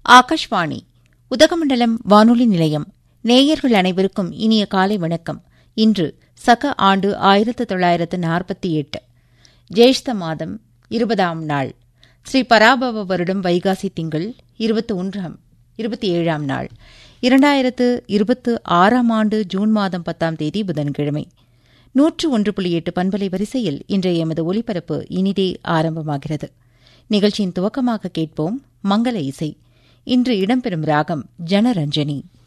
ஆகாஷ்வாணி உதகமண்டலம் வானொலி நிலையம். நேயர்கள் அனைவருக்கும் இனிய காலை வணக்கம். இன்று சக ஆண்டு 1948 ஜேஷ்ட மாதம் 20ஆம் நாள், ஸ்ரீ பராபவ வருடம் வைகாசி திங்கள் 27ஆம் நாள், 2026ஆம் ஆண்டு ஜூன் மாதம் 10ஆம் தேதி புதன்கிழமை. 101.8 பண்பலை வரிசையில் இன்றைய எமது ஒலிபரப்பு இனிதே ஆரம்பமாகிறது. நிகழ்ச்சியின் துவக்கமாக கேட்போம் மங்கள இசை. இன்று இடம்பெறும் ராகம் ஜனரஞ்சனி.